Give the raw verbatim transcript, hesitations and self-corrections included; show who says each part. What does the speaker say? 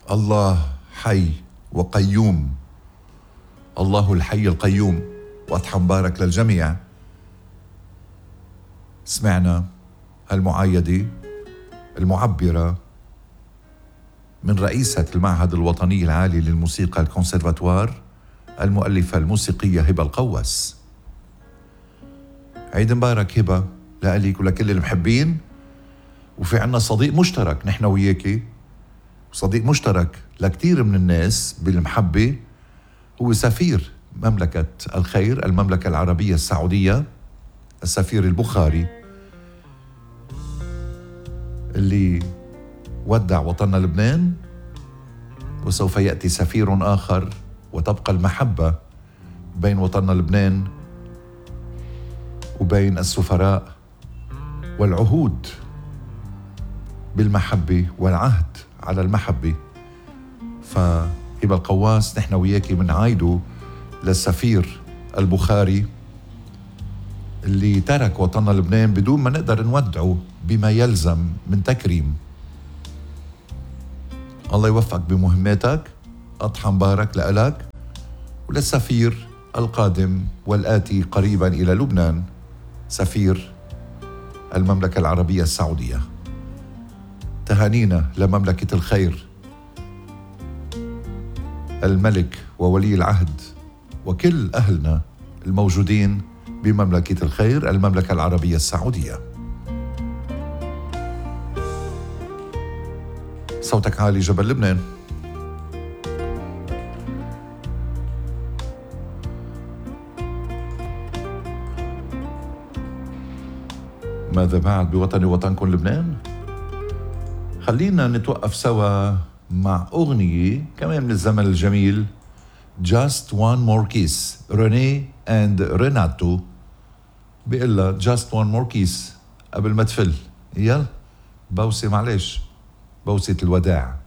Speaker 1: الله حي وقيوم، الله الحي القيوم، وأضحى مبارك للجميع. سمعنا هالمعايدة المعبرة من رئيسة المعهد الوطني العالي للموسيقى الكونسرفاتوار المؤلفة الموسيقية هبة القوس. عيد مبارك هبة لأليك ولكل المحبين. وفي عنا صديق مشترك نحن وياكي، صديق مشترك لكتير من الناس بالمحبة، هو سفير مملكة الخير المملكة العربية السعودية، السفير البخاري اللي ودع وطننا لبنان، وسوف يأتي سفير آخر وتبقى المحبة بين وطننا لبنان وبين السفراء، والعهود بالمحبة والعهد على المحبة. فهبة القواس نحن وياكي من عايده للسفير البخاري اللي ترك وطننا لبنان بدون ما نقدر نودعه بما يلزم من تكريم. الله يوفقك بمهماتك، أضحى مبارك لألك وللسفير القادم والآتي قريبا إلى لبنان، سفير المملكة العربية السعودية. تهانينا لمملكة الخير، الملك وولي العهد وكل أهلنا الموجودين بمملكة الخير المملكة العربية السعودية. صوتك عالي جبل لبنان. ماذا بعد بوطني وطنكم لبنان؟ خلينا نتوقف سوا مع أغنية كمان من الزمن الجميل، Just One More Kiss، ريني and ريناتو بيقلها Just One More Kiss قبل ما تفل. يلا بوسة، معلش، بوسة الوداع.